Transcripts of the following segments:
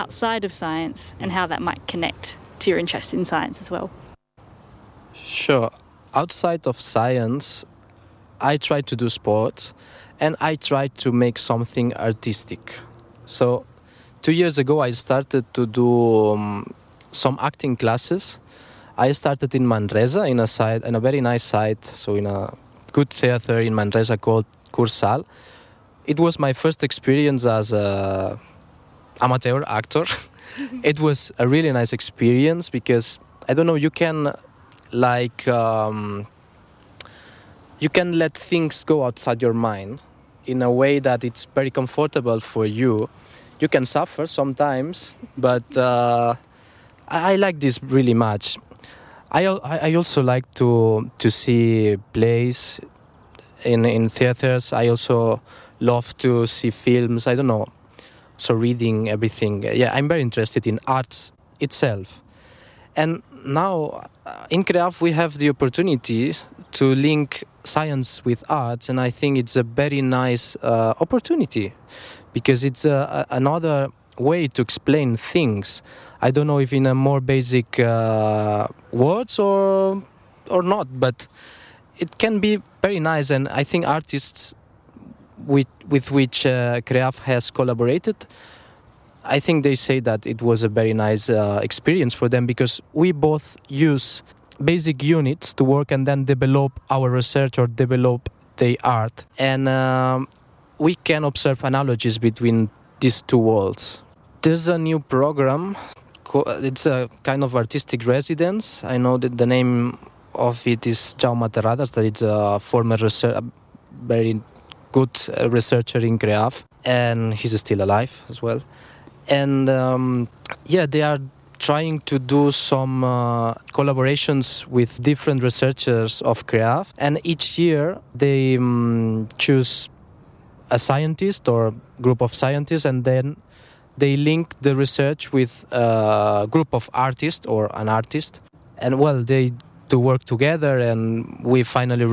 outside of science and how that might connect to your interest in science as well? Sure. Outside of science, I try to do sports and I try to make something artistic. So 2 years ago, I started to do some acting classes. I started in Manresa, in a very nice site, so in a good theater in Manresa called Cursal. It was my first experience as an amateur actor. It was a really nice experience because, I don't know, you can you can let things go outside your mind in a way that it's very comfortable for you. You can suffer sometimes, but I like this really much. I also like to see plays in theaters. I also love to see films. I don't know, so reading everything. Yeah, I'm very interested in arts itself. And now in CREAF we have the opportunity to link science with arts, and I think it's a very nice opportunity because it's another way to explain things. I don't know if in a more basic words or not, but it can be very nice, and I think artists with which CREAF has collaborated, I think they say that it was a very nice experience for them because we both use basic units to work and then develop our research or develop the art. And we can observe analogies between these two worlds. There's a new program. It's a kind of artistic residence. I know that the name of it is Jaume Terradas, that it's a former very good researcher in CREAF, and he's still alive as well. And they are trying to do some collaborations with different researchers of CREAF, and each year they choose a scientist or group of scientists, and then they link the research with a group of artists or an artist, and they do work together, and they finally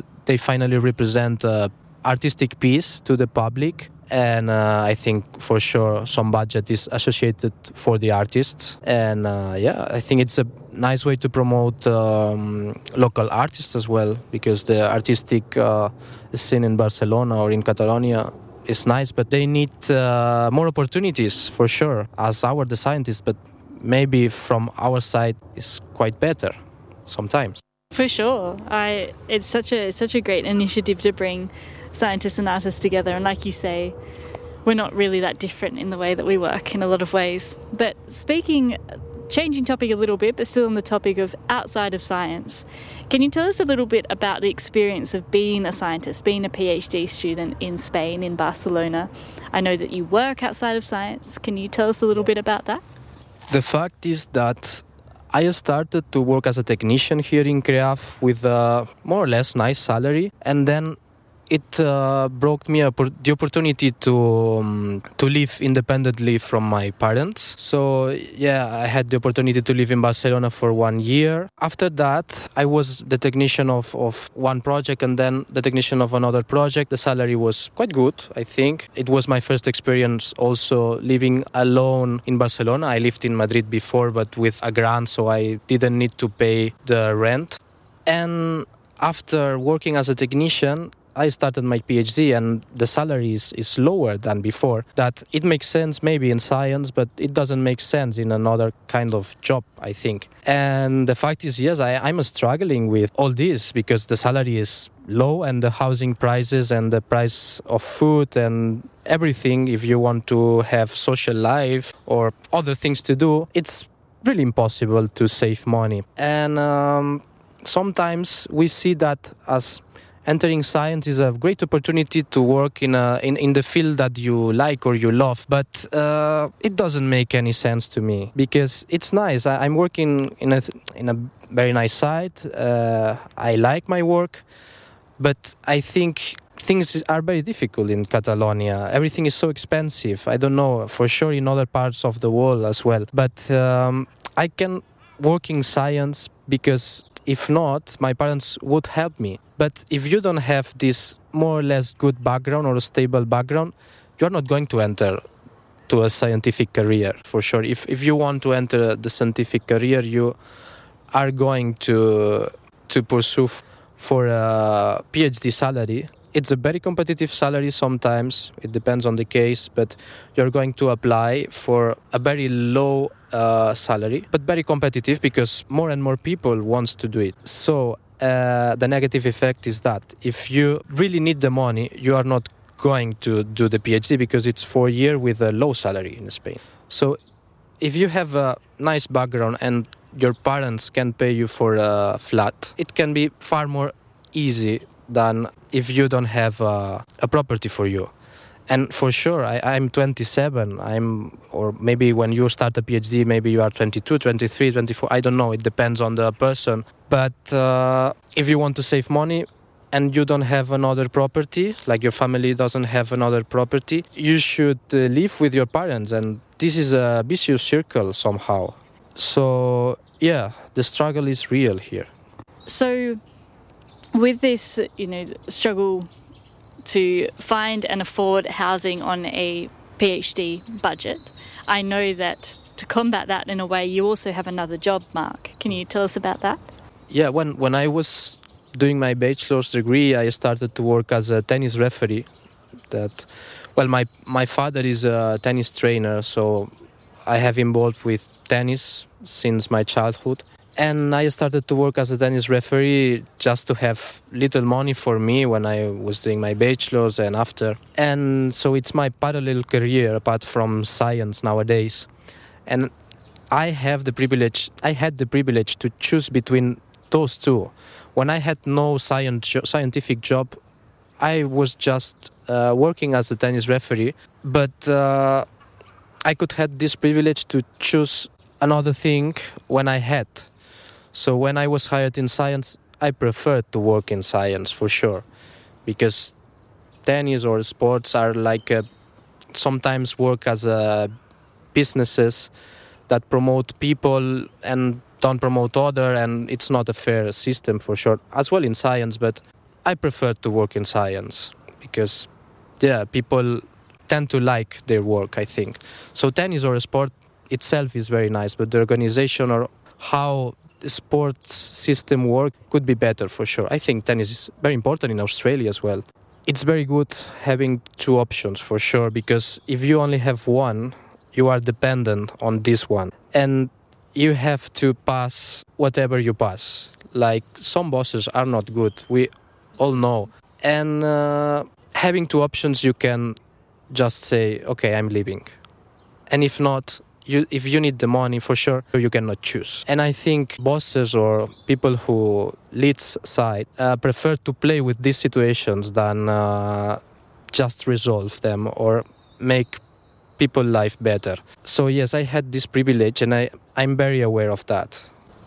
represent an artistic piece to the public. And I think for sure some budget is associated for the artists. And I think it's a nice way to promote local artists as well, because the artistic scene in Barcelona or in Catalonia is nice, but they need more opportunities for sure as the scientists, but maybe from our side is quite better sometimes. For sure. It's such a great initiative to bring scientists and artists together, and like you say, we're not really that different in the way that we work in a lot of ways. But changing topic a little bit, but still on the topic of outside of science, can you tell us a little bit about the experience of being a scientist, being a PhD student in Spain, in Barcelona? I know that you work outside of science. Can you tell us a little bit about that? The fact is that I started to work as a technician here in CREAF with a more or less nice salary, and then it brought me the opportunity to live independently from my parents. So I had the opportunity to live in Barcelona for 1 year. After that, I was the technician of one project and then the technician of another project. The salary was quite good, I think. It was my first experience also living alone in Barcelona. I lived in Madrid before, but with a grant, so I didn't need to pay the rent. And after working as a technician, I started my PhD, and the salary is lower than before. That it makes sense maybe in science, but it doesn't make sense in another kind of job, I think. And the fact is, yes, I'm struggling with all this because the salary is low and the housing prices and the price of food and everything, if you want to have social life or other things to do, it's really impossible to save money. And sometimes we see that as entering science is a great opportunity to work in the field that you like or you love, but it doesn't make any sense to me because it's nice. I'm working in a very nice site. I like my work, but I think things are very difficult in Catalonia. Everything is so expensive. I don't know, for sure in other parts of the world as well. But I can work in science because if not, my parents would help me. But if you don't have this more or less good background or a stable background, you're not going to enter to a scientific career, for sure. If you want to enter the scientific career, you are going to pursue for a PhD salary. It's a very competitive salary sometimes. It depends on the case, but you're going to apply for a very low salary, but very competitive because more and more people wants to do it. So the negative effect is that if you really need the money, you are not going to do the PhD because it's 4 years with a low salary in Spain. So if you have a nice background and your parents can pay you for a flat, it can be far more easy than if you don't have a property for you. And for sure, I'm 27, or maybe when you start a PhD, maybe you are 22, 23, 24, I don't know, it depends on the person. But if you want to save money and you don't have another property, like your family doesn't have another property, you should live with your parents, and this is a vicious circle somehow. So yeah, the struggle is real here. So with this, struggle to find and afford housing on a PhD budget, I know that to combat that in a way, you also have another job, Mark. Can you tell us about that? Yeah, when I was doing my bachelor's degree, I started to work as a tennis referee. My father is a tennis trainer, so I have involved with tennis since my childhood. And I started to work as a tennis referee just to have little money for me when I was doing my bachelor's and after. And so it's my parallel career apart from science nowadays. And I had the privilege to choose between those two. When I had no scientific job, I was just working as a tennis referee. But I could have this privilege to choose another thing when I had. So when I was hired in science, I preferred to work in science for sure, because tennis or sports are like sometimes work as businesses that promote people and don't promote other, and it's not a fair system for sure. As well in science, but I prefer to work in science because people tend to like their work, I think. So tennis or a sport itself is very nice, but the organization or how the sports system work could be better for sure. I think tennis is very important in Australia as well. It's very good having two options for sure, because if you only have one, you are dependent on this one. And you have to pass whatever you pass. Like some bosses are not good, we all know. And having two options, you can just say, okay, I'm leaving. And if not, if you need the money, for sure, you cannot choose. And I think bosses or people who lead side prefer to play with these situations than just resolve them or make people's life better. So yes, I had this privilege and I'm very aware of that.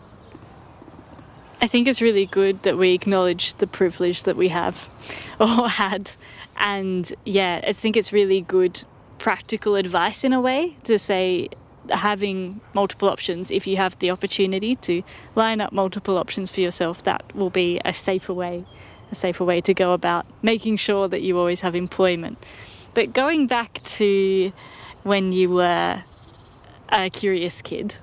I think it's really good that we acknowledge the privilege that we have or had. And I think it's really good practical advice in a way to say, having multiple options, if you have the opportunity to line up multiple options for yourself, that will be a safer way to go about making sure that you always have employment. But going back to when you were a curious kid,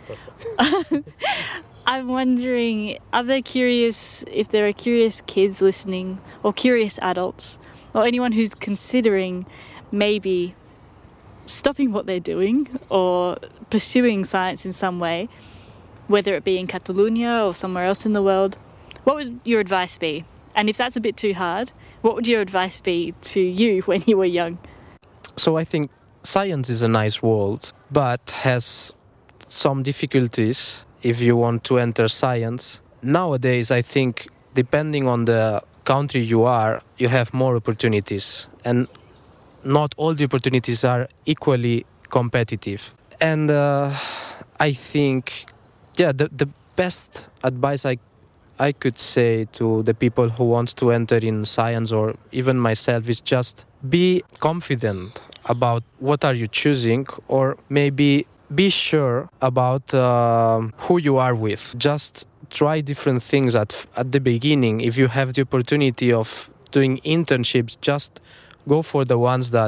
I'm wondering, if there are curious kids listening, or curious adults, or anyone who's considering maybe stopping what they're doing or pursuing science in some way, whether it be in Catalonia or somewhere else in the world, what would your advice be? And if that's a bit too hard, what would your advice be to you when you were young? So I think science is a nice world, but has some difficulties if you want to enter science. Nowadays, I think, depending on the country you are, you have more opportunities. And not all the opportunities are equally competitive. And I think, the best advice I could say to the people who want to enter in science, or even myself, is just be confident about what are you choosing, or maybe be sure about who you are with. Just try different things at the beginning. If you have the opportunity of doing internships, just go for the ones that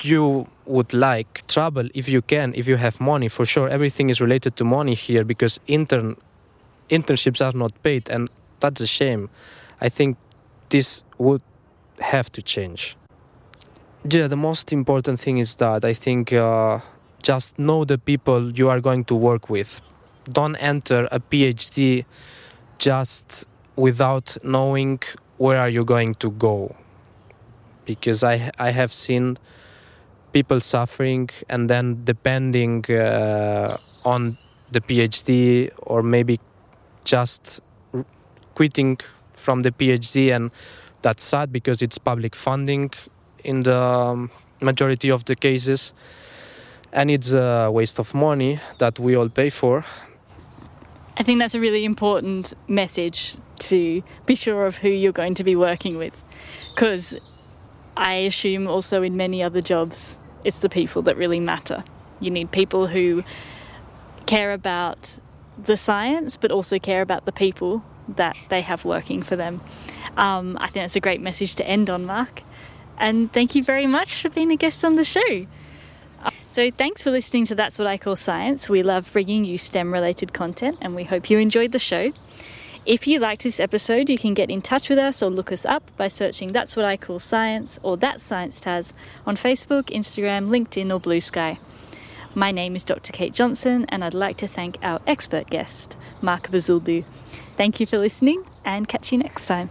you would like. Travel if you can, if you have money, for sure. Everything is related to money here because internships are not paid, and that's a shame. I think this would have to change. Yeah, the most important thing is that I think just know the people you are going to work with. Don't enter a PhD just without knowing where are you going to go. Because I have seen people suffering and then depending on the PhD, or maybe just quitting from the PhD, and that's sad because it's public funding in the majority of the cases, and it's a waste of money that we all pay for. I think that's a really important message, to be sure of who you're going to be working with, because I assume also in many other jobs it's the people that really matter. You need people who care about the science but also care about the people that they have working for them. I think that's a great message to end on, Mark. And thank you very much for being a guest on the show. So thanks for listening to That's What I Call Science. We love bringing you STEM-related content, and we hope you enjoyed the show. If you liked this episode, you can get in touch with us or look us up by searching That's What I Call Science or That's Science Taz on Facebook, Instagram, LinkedIn or Blue Sky. My name is Dr. Kate Johnson, and I'd like to thank our expert guest, Mark Bazuldu. Thank you for listening, and catch you next time.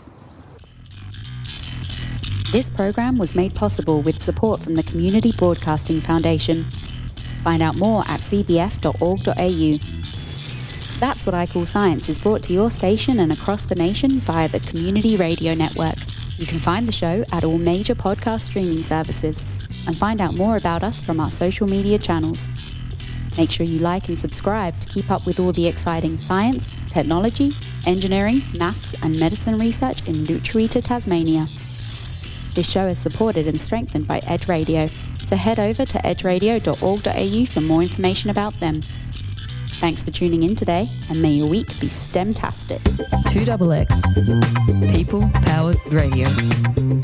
This program was made possible with support from the Community Broadcasting Foundation. Find out more at cbf.org.au. That's What I Call Science is brought to your station and across the nation via the Community Radio Network. You can find the show at all major podcast streaming services and find out more about us from our social media channels. Make sure you like and subscribe to keep up with all the exciting science, technology, engineering, maths and medicine research in Lutruwita, Tasmania. This show is supported and strengthened by Edge Radio, so head over to edgeradio.org.au for more information about them. Thanks for tuning in today, and may your week be STEM-tastic. 2XX People Powered Radio.